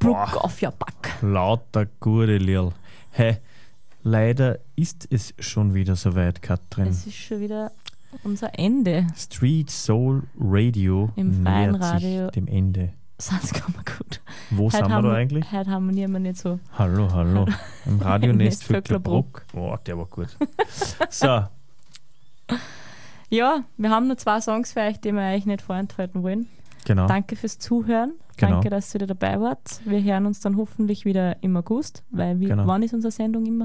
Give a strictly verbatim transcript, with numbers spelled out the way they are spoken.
Bruck auf your back. Lauter gute Liel. Hey, leider ist es schon wieder soweit, Katrin. Es ist schon wieder unser Ende. Street Soul Radio Im freien nähert Radio. sich dem Ende. Sonst kann man gut. Wo Heute sind wir haben- da eigentlich? Heute harmonieren wir nicht so. Hallo, hallo. Im Radionest Nest Vöcklerbruck. Oh, der war gut. So, Ja, wir haben nur zwei Songs für euch, die wir euch nicht vorenthalten wollen. genau. Danke fürs Zuhören. Genau. Danke, dass ihr wieder dabei wart. Wir hören uns dann hoffentlich wieder im August, weil wie, Genau. wann ist unsere Sendung immer?